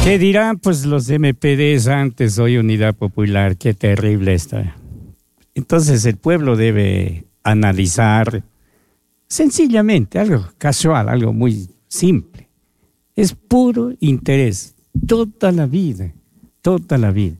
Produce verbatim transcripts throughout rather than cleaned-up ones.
¿Qué dirán pues los M P Ds antes, hoy Unidad Popular? Qué terrible está. Entonces el pueblo debe analizar sencillamente, algo casual, algo muy simple. Es puro interés, toda la vida, toda la vida.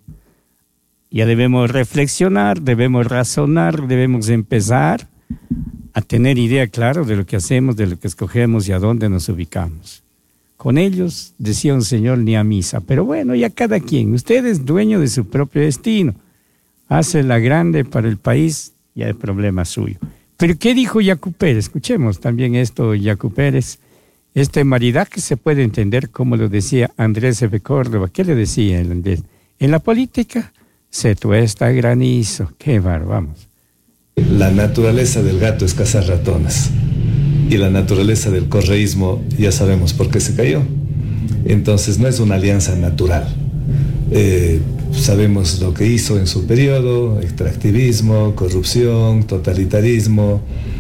Ya debemos reflexionar, debemos razonar, debemos empezar a tener idea clara de lo que hacemos, de lo que escogemos y a dónde nos ubicamos. Con ellos, decía un señor, ni a misa. Pero bueno, ya cada quien. Usted es dueño de su propio destino. Hace la grande para el país, ya es problema suyo. Pero ¿qué dijo Yacu Pérez? Escuchemos también esto, Yacu Pérez. Este maridaje se puede entender como lo decía Andrés F. Córdoba. ¿Qué le decía el Andrés? En la política se tuesta granizo. Qué bárbaro, vamos. La naturaleza del gato es cazar ratones. Y la naturaleza del correísmo ya sabemos por qué se cayó. Entonces no es una alianza natural. Eh, sabemos lo que hizo en su periodo: extractivismo, corrupción, totalitarismo.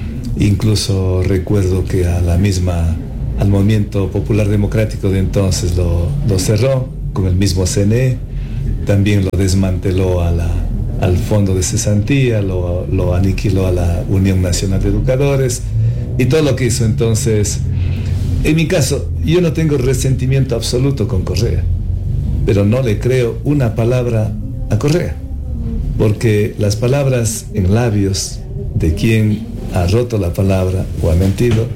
Incluso recuerdo que a la misma, al Movimiento Popular Democrático de entonces lo, lo cerró con el mismo C N E. También lo desmanteló a la, al Fondo de Cesantía, lo, lo aniquiló a la Unión Nacional de Educadores. Y todo lo que hizo. Entonces, en mi caso, yo no tengo resentimiento absoluto con Correa, pero no le creo una palabra a Correa, porque las palabras en labios de quien ha roto la palabra o ha mentido,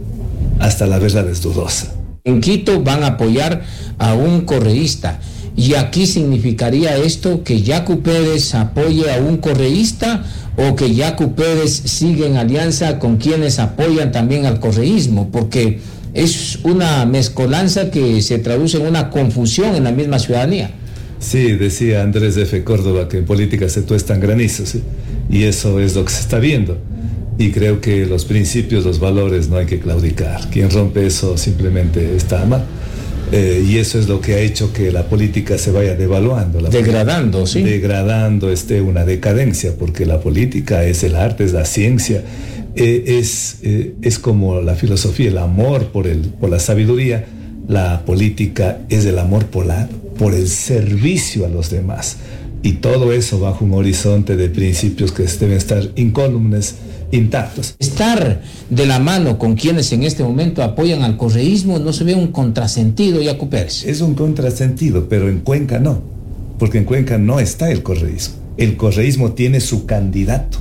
hasta la verdad es dudosa. En Quito van a apoyar a un correísta. ¿Y aquí significaría esto que Yacu Pérez apoye a un correísta o que Yacu Pérez sigue en alianza con quienes apoyan también al correísmo? Porque es una mezcolanza que se traduce en una confusión en la misma ciudadanía. Sí, decía Andrés F. Córdoba que en política se tuestan granizos, ¿sí? Y eso es lo que se está viendo. Y creo que los principios, los valores no hay que claudicar. Quien rompe eso simplemente está mal. Eh, y eso es lo que ha hecho que la política se vaya devaluando. La degradando, política, sí. Degradando este, una decadencia, porque la política es el arte, es la ciencia, eh, es, eh, es como la filosofía, el amor por, el, por la sabiduría. La política es el amor por, la, por el servicio a los demás. Y todo eso bajo un horizonte de principios que deben estar incólumes, intactos. Estar de la mano con quienes en este momento apoyan al correísmo no se ve un contrasentido, Yacu Pérez. Es un contrasentido, pero en Cuenca no, porque en Cuenca no está el correísmo. El correísmo tiene su candidato.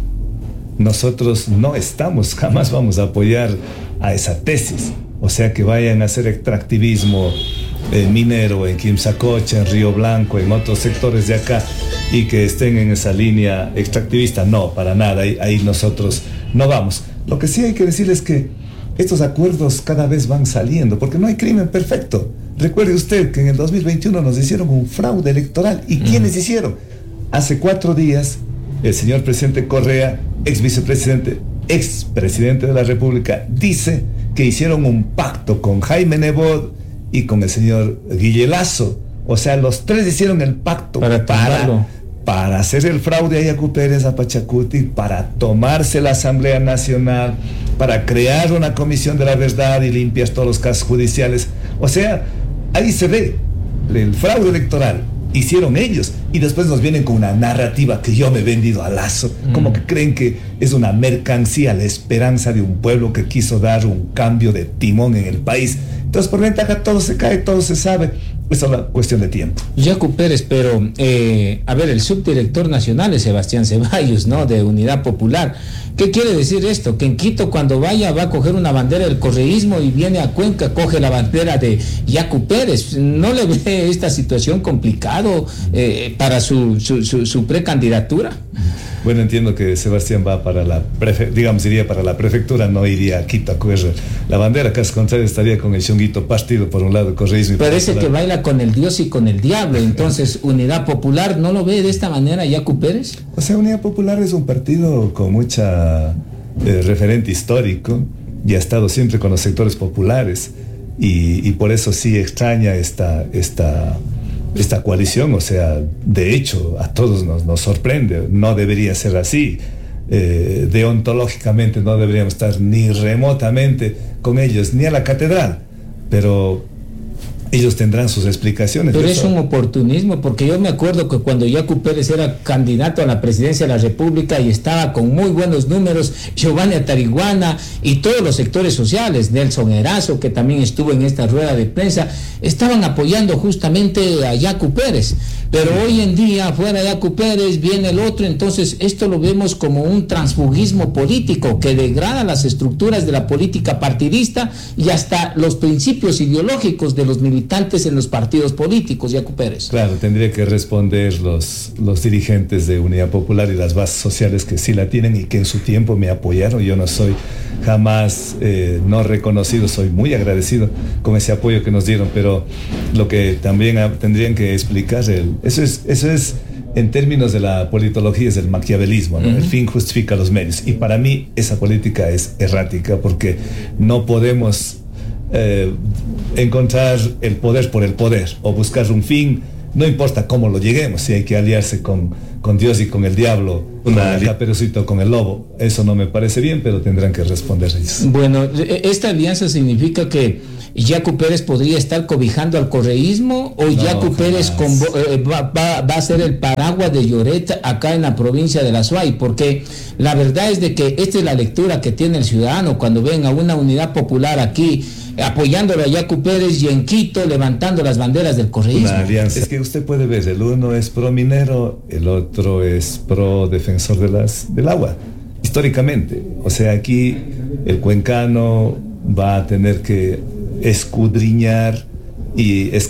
Nosotros no estamos, jamás vamos a apoyar a esa tesis. O sea, que vayan a hacer extractivismo eh, minero en Quimsacocha, en Río Blanco, en otros sectores de acá, y que estén en esa línea extractivista. No, para nada, ahí, ahí nosotros no vamos. Lo que sí hay que decir es que estos acuerdos cada vez van saliendo, porque no hay crimen perfecto. Recuerde usted que en el dos mil veintiuno nos hicieron un fraude electoral. ¿Y quiénes hicieron? Hace cuatro días, el señor presidente Correa, ex vicepresidente, ex presidente de la República, dice que hicieron un pacto con Jaime Nebot y con el señor Guille Lasso. O sea, los tres hicieron el pacto para, para, para hacer el fraude a Yacu Pérez, a Pachacuti, para tomarse la Asamblea Nacional, para crear una comisión de la verdad y limpiar todos los casos judiciales. O sea, ahí se ve el fraude electoral. Hicieron ellos, y después nos vienen con una narrativa que yo me he vendido a Lasso, mm. como que creen que es una mercancía la esperanza de un pueblo que quiso dar un cambio de timón en el país. Entonces, por ventaja, todo se cae, todo se sabe. Esa es la cuestión de tiempo. Yacu Pérez, pero, eh, a ver, el subdirector nacional es Sebastián Ceballos, ¿no?, de Unidad Popular. ¿Qué quiere decir esto? Que en Quito, cuando vaya, va a coger una bandera del correísmo, y viene a Cuenca, coge la bandera de Yacu Pérez. ¿No le ve esta situación complicado eh, para su, su, su, su precandidatura? Bueno, entiendo que Sebastián va para la, prefe digamos, iría para la prefectura, no iría a Quito a coger la bandera, caso contrario estaría con el chonguito partido por un lado, el correísmo. Parece que baila con el Dios y con el diablo. Entonces, Unidad Popular, ¿no lo ve de esta manera Yacu Pérez? O sea, Unidad Popular es un partido con mucha eh, referente histórico y ha estado siempre con los sectores populares, y, y por eso sí extraña esta... esta esta coalición. O sea, de hecho, a todos nos, nos sorprende. No debería ser así. Eh, deontológicamente no deberíamos estar ni remotamente con ellos, ni a la catedral. Pero ellos tendrán sus explicaciones. Pero es un oportunismo, porque yo me acuerdo que cuando Yacu Pérez era candidato a la presidencia de la República y estaba con muy buenos números, Giovanni Atariguana y todos los sectores sociales, Nelson Erazo, que también estuvo en esta rueda de prensa, estaban apoyando justamente a Yacu Pérez. Pero hoy en día, fuera de Yacu Pérez, viene el otro, entonces esto lo vemos como un transfugismo político que degrada las estructuras de la política partidista y hasta los principios ideológicos de los militantes en los partidos políticos. Yacu Pérez. Claro, tendría que responder los, los dirigentes de Unidad Popular y las bases sociales que sí la tienen y que en su tiempo me apoyaron. Yo no soy jamás eh, no reconocido, soy muy agradecido con ese apoyo que nos dieron, pero lo que también a, tendrían que explicar, el, eso es, eso es en términos de la politología, es el maquiavelismo, ¿no? Uh-huh. El fin justifica los medios, y para mí esa política es errática, porque no podemos eh, encontrar el poder por el poder o buscar un fin, no importa cómo lo lleguemos, si hay que aliarse con, con Dios y con el diablo, con el Caperucito, con el lobo. Eso no me parece bien, pero tendrán que responder ellos. Bueno, ¿esta alianza significa que Yacu Pérez podría estar cobijando al correísmo o no, Yacu Pérez convo- eh, va, va, va a ser el paraguas de Lloret acá en la provincia de la Suay? Porque la verdad es de que esta es la lectura que tiene el ciudadano cuando ven a una Unidad Popular aquí apoyándolo a Yacu Pérez y en Quito levantando las banderas del correísmo. Una alianza. Es que usted puede ver, el uno es pro minero, el otro es pro defensor de las, del agua, históricamente. O sea, aquí el cuencano va a tener que escudriñar y